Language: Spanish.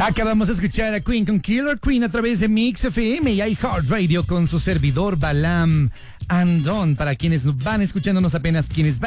Acabamos de escuchar a Queen con Killer Queen a través de Mix FM y iHeartRadio con su servidor Balam Andón. Para quienes van escuchándonos apenas, quienes van